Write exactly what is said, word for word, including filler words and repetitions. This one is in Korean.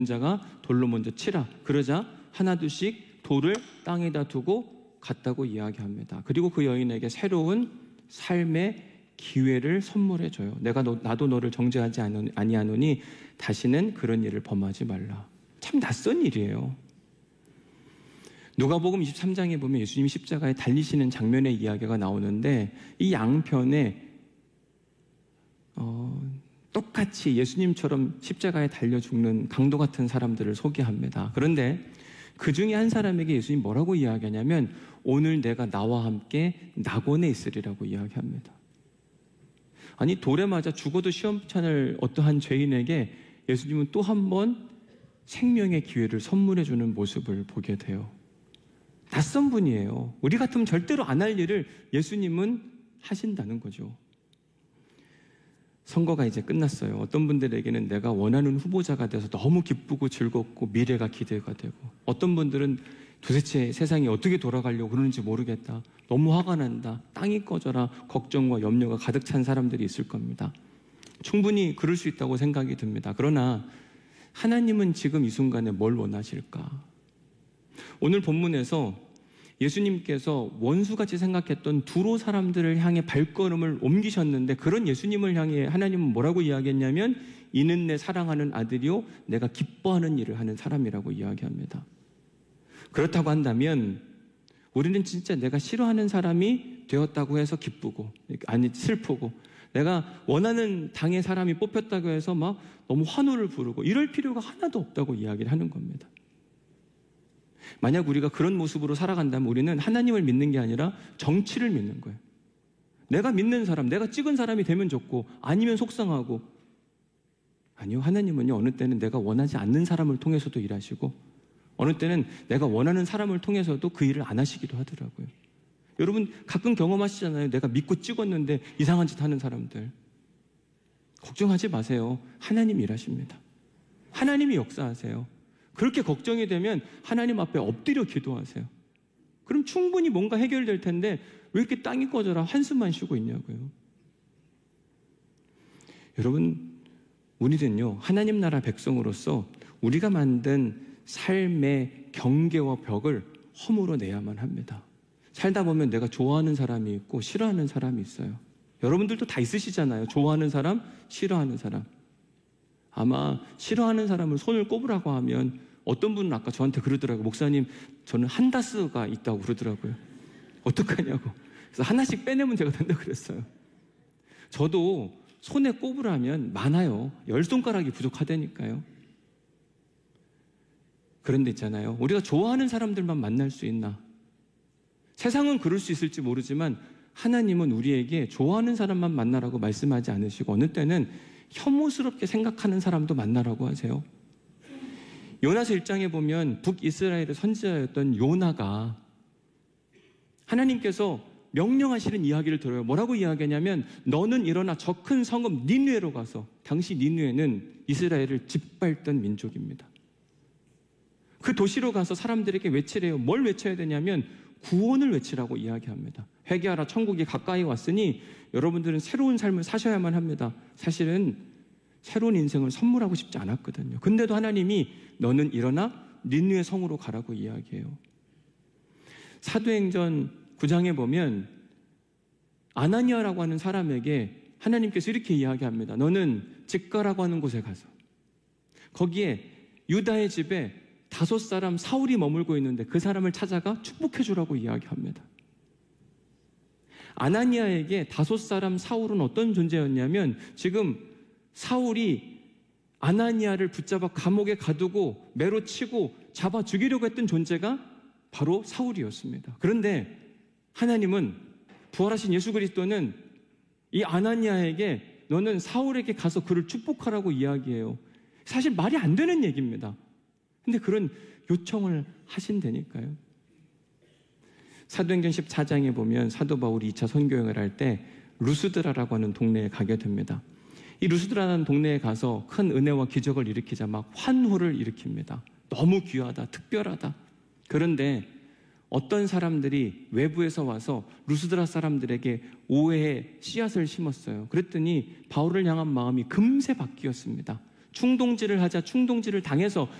자가 돌로 먼저 치라. 그러자 하나둘씩 돌을 땅에다 두고 갔다고 이야기합니다. 그리고 그 여인에게 새로운 삶의 기회를 선물해줘요. 내가 너, 나도 너를 정죄하지 아니하노니 다시는 그런 일을 범하지 말라. 참 낯선 일이에요. 누가복음 이십삼 장에 보면 예수님이 십자가에 달리시는 장면의 이야기가 나오는데 이 양편에 어, 똑같이 예수님처럼 십자가에 달려 죽는 강도 같은 사람들을 소개합니다. 그런데 그 중에 한 사람에게 예수님이 뭐라고 이야기하냐면 오늘 내가 나와 함께 낙원에 있으리라고 이야기합니다. 아니 돌에 맞아 죽어도 시험찮을 어떠한 죄인에게 예수님은 또 한 번 생명의 기회를 선물해 주는 모습을 보게 돼요. 낯선 분이에요. 우리 같으면 절대로 안 할 일을 예수님은 하신다는 거죠. 선거가 이제 끝났어요. 어떤 분들에게는 내가 원하는 후보자가 돼서 너무 기쁘고 즐겁고 미래가 기대가 되고, 어떤 분들은 도대체 세상이 어떻게 돌아가려고 그러는지 모르겠다, 너무 화가 난다, 땅이 꺼져라, 걱정과 염려가 가득 찬 사람들이 있을 겁니다. 충분히 그럴 수 있다고 생각이 듭니다. 그러나 하나님은 지금 이 순간에 뭘 원하실까? 오늘 본문에서 예수님께서 원수같이 생각했던 두로 사람들을 향해 발걸음을 옮기셨는데, 그런 예수님을 향해 하나님은 뭐라고 이야기했냐면 이는 내 사랑하는 아들이요 내가 기뻐하는 일을 하는 사람이라고 이야기합니다. 그렇다고 한다면 우리는 진짜 내가 싫어하는 사람이 되었다고 해서 기쁘고, 아니 슬프고, 내가 원하는 당의 사람이 뽑혔다고 해서 막 너무 환호를 부르고 이럴 필요가 하나도 없다고 이야기를 하는 겁니다. 만약 우리가 그런 모습으로 살아간다면 우리는 하나님을 믿는 게 아니라 정치를 믿는 거예요. 내가 믿는 사람, 내가 찍은 사람이 되면 좋고 아니면 속상하고. 아니요, 하나님은요 어느 때는 내가 원하지 않는 사람을 통해서도 일하시고 어느 때는 내가 원하는 사람을 통해서도 그 일을 안 하시기도 하더라고요. 여러분 가끔 경험하시잖아요. 내가 믿고 찍었는데 이상한 짓 하는 사람들. 걱정하지 마세요. 하나님이 일하십니다. 하나님이 역사하세요. 그렇게 걱정이 되면 하나님 앞에 엎드려 기도하세요. 그럼 충분히 뭔가 해결될 텐데 왜 이렇게 땅이 꺼져라 한숨만 쉬고 있냐고요. 여러분, 우리는요 하나님 나라 백성으로서 우리가 만든 삶의 경계와 벽을 허물어 내야만 합니다. 살다 보면 내가 좋아하는 사람이 있고 싫어하는 사람이 있어요. 여러분들도 다 있으시잖아요. 좋아하는 사람, 싫어하는 사람. 아마 싫어하는 사람을 손을 꼽으라고 하면 어떤 분은 아까 저한테 그러더라고요. 목사님, 저는 한다스가 있다고 그러더라고요. 어떡하냐고. 그래서 하나씩 빼내면 제가 된다고 그랬어요. 저도 손에 꼽으라면 많아요. 열 손가락이 부족하다니까요. 그런데 있잖아요. 우리가 좋아하는 사람들만 만날 수 있나? 세상은 그럴 수 있을지 모르지만 하나님은 우리에게 좋아하는 사람만 만나라고 말씀하지 않으시고 어느 때는 혐오스럽게 생각하는 사람도 만나라고 하세요. 요나서 일 장에 보면 북이스라엘의 선지자였던 요나가 하나님께서 명령하시는 이야기를 들어요. 뭐라고 이야기하냐면 너는 일어나 저 큰 성읍 니느웨로 가서, 당시 니느웨는 이스라엘을 짓밟던 민족입니다. 그 도시로 가서 사람들에게 외치래요. 뭘 외쳐야 되냐면 구원을 외치라고 이야기합니다. 회개하라, 천국이 가까이 왔으니 여러분들은 새로운 삶을 사셔야만 합니다. 사실은 새로운 인생을 선물하고 싶지 않았거든요. 근데도 하나님이 너는 일어나 니느웨 성으로 가라고 이야기해요. 사도행전 구 장에 보면 아나니아라고 하는 사람에게 하나님께서 이렇게 이야기합니다. 너는 직가라고 하는 곳에 가서 거기에 유다의 집에 다섯 사람 사울이 머물고 있는데 그 사람을 찾아가 축복해 주라고 이야기합니다. 아나니아에게 다섯 사람 사울은 어떤 존재였냐면 지금 사울이 아나니아를 붙잡아 감옥에 가두고 매로 치고 잡아 죽이려고 했던 존재가 바로 사울이었습니다. 그런데 하나님은, 부활하신 예수 그리스도는 이 아나니아에게 너는 사울에게 가서 그를 축복하라고 이야기해요. 사실 말이 안 되는 얘기입니다. 근데 그런 요청을 하신다니까요. 사도행전 십사 장에 보면 사도 바울이 이 차 선교여행을 할 때 루스드라라고 하는 동네에 가게 됩니다. 이 루스드라라는 동네에 가서 큰 은혜와 기적을 일으키자 막 환호를 일으킵니다. 너무 귀하다, 특별하다. 그런데 어떤 사람들이 외부에서 와서 루스드라 사람들에게 오해의 씨앗을 심었어요. 그랬더니 바울을 향한 마음이 금세 바뀌었습니다. 충동질을 하자 충동질을 당해서